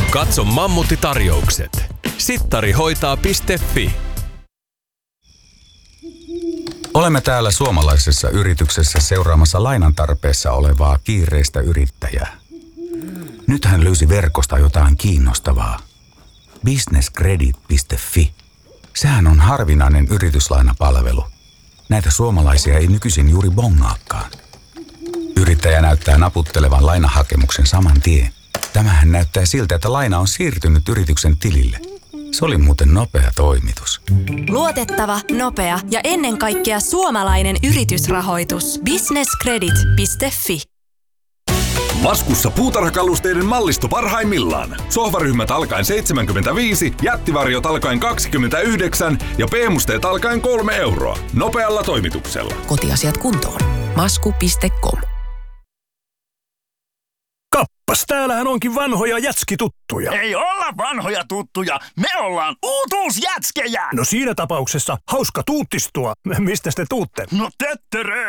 Katso mammuttitarjoukset. Sittarihoitaa.fi. Olemme täällä suomalaisessa yrityksessä seuraamassa lainan tarpeessa olevaa kiireistä yrittäjää. Nyt hän löysi verkosta jotain kiinnostavaa. Businesscredit.fi. Sehän on harvinainen yrityslainapalvelu. Näitä suomalaisia ei nykyisin juuri bongaakaan. Yrittäjä näyttää naputtelevan lainahakemuksen saman tien. Tämähän näyttää siltä, että laina on siirtynyt yrityksen tilille. Se oli muuten nopea toimitus. Luotettava, nopea ja ennen kaikkea suomalainen yritysrahoitus. Businesscredit.fi. Laskussa puutarhakalusteiden mallisto parhaimmillaan. Sohvaryhmät alkaen 75, jättivarjot alkaen 29 ja P-musteet alkaen 3 euroa. Nopealla toimituksella. Kotiasiat kuntoon. Masku.com. Kappas, täällähän onkin vanhoja jätskituttuja. Ei olla vanhoja tuttuja, me ollaan uutuusjätskejä. No siinä tapauksessa hauska tuuttistua. Mistä te tuutte? No töttörö.